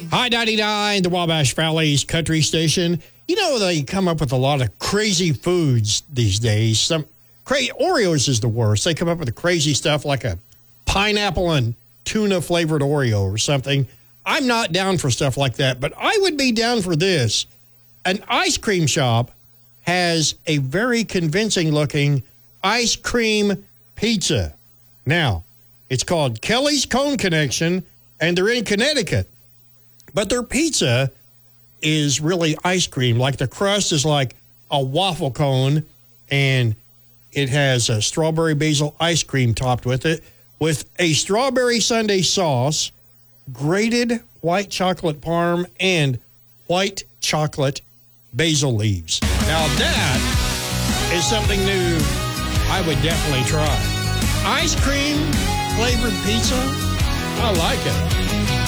Hi, 99, the Wabash Valley's country station. You know, they come up with a lot of crazy foods these days. Oreos is the worst. They come up with the crazy stuff like a pineapple and tuna-flavored Oreo or something. I'm not down for stuff like that, but I would be down for this. An ice cream shop has a very convincing-looking ice cream pizza. Now, it's called Kelly's Cone Connection, and they're in Connecticut. But their pizza is really ice cream. Like the crust is like a waffle cone, and it has a strawberry basil ice cream topped with it, with a strawberry sundae sauce, grated white chocolate parm, and white chocolate basil leaves. Now that is something new I would definitely try. Ice cream flavored pizza, I like it.